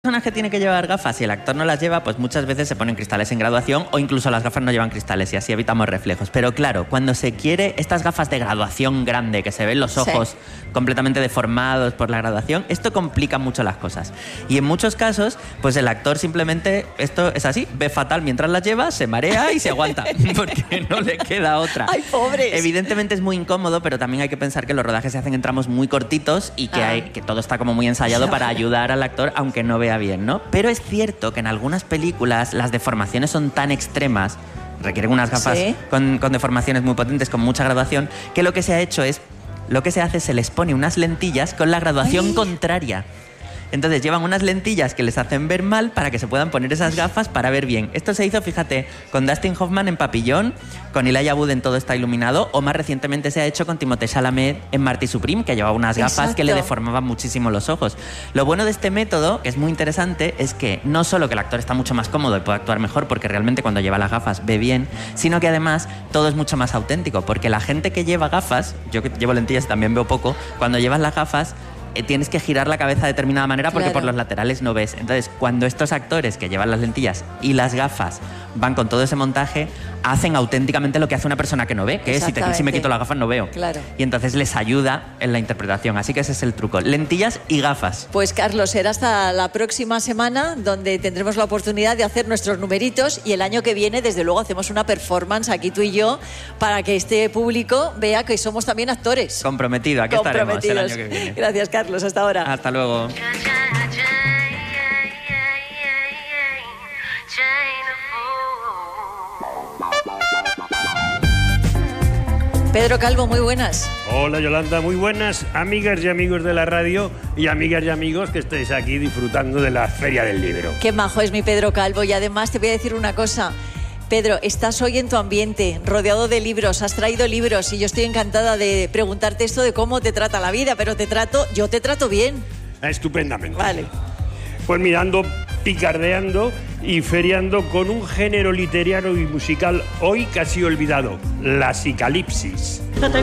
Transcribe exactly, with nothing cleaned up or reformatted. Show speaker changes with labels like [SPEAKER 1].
[SPEAKER 1] Personas que tiene que llevar gafas y el actor no las lleva, pues muchas veces se ponen cristales en graduación o incluso las gafas no llevan cristales y así evitamos reflejos. Pero claro, cuando se quiere estas gafas de graduación grande, que se ven los ojos sí. completamente deformados por la graduación, esto complica mucho las cosas. Y en muchos casos, pues el actor simplemente, esto es así, ve fatal mientras las lleva, se marea y se aguanta, porque no le queda otra.
[SPEAKER 2] ¡Ay, pobres!
[SPEAKER 1] Evidentemente es muy incómodo, pero también hay que pensar que los rodajes se hacen en tramos muy cortitos y que, ah. hay, que todo está como muy ensayado para ayudar al actor, aunque no vea bien, ¿no? Pero es cierto que en algunas películas las deformaciones son tan extremas, requieren unas gafas ¿Sí? con, con deformaciones muy potentes, con mucha graduación, que lo que se ha hecho es, lo que se hace es se les pone unas lentillas con la graduación Ay. contraria. Entonces llevan unas lentillas que les hacen ver mal para que se puedan poner esas gafas para ver bien. Esto se hizo, fíjate, con Dustin Hoffman en Papillón, con Elijah Wood en Todo está iluminado, o más recientemente se ha hecho con Timothée Chalamet en Marty Supreme, que llevaba unas gafas Exacto. que le deformaban muchísimo los ojos. Lo bueno de este método, que es muy interesante, es que no solo que el actor está mucho más cómodo y puede actuar mejor, porque realmente cuando lleva las gafas ve bien, sino que además todo es mucho más auténtico, porque la gente que lleva gafas, yo que llevo lentillas y también veo poco, cuando llevas las gafas tienes que girar la cabeza de determinada manera porque claro. por los laterales no ves. Entonces, cuando estos actores que llevan las lentillas y las gafas van con todo ese montaje, hacen auténticamente lo que hace una persona que no ve, que es si, te, si me quito las gafas no veo.
[SPEAKER 2] Claro.
[SPEAKER 1] Y entonces les ayuda en la interpretación. Así que ese es el truco. Lentillas y gafas.
[SPEAKER 2] Pues Carlos, será hasta la próxima semana donde tendremos la oportunidad de hacer nuestros numeritos y el año que viene, desde luego, hacemos una performance aquí tú y yo para que este público vea que somos también actores.
[SPEAKER 1] Comprometido, aquí estaremos el año que viene.
[SPEAKER 2] Gracias, Carlos. Hasta ahora.
[SPEAKER 1] Hasta luego.
[SPEAKER 2] Pedro Calvo, muy buenas.
[SPEAKER 3] Hola Yolanda, muy buenas, amigas y amigos de la radio y amigas y amigos que estáis aquí disfrutando de la Feria del Libro.
[SPEAKER 2] Qué majo es mi Pedro Calvo y además te voy a decir una cosa. Pedro, estás hoy en tu ambiente, rodeado de libros, has traído libros y yo estoy encantada de preguntarte esto de cómo te trata la vida, pero te trato, yo te trato bien.
[SPEAKER 3] Estupendamente.
[SPEAKER 2] Vale.
[SPEAKER 3] Pues mirando, picardeando y feriando con un género literario y musical hoy casi olvidado, la psicalipsis.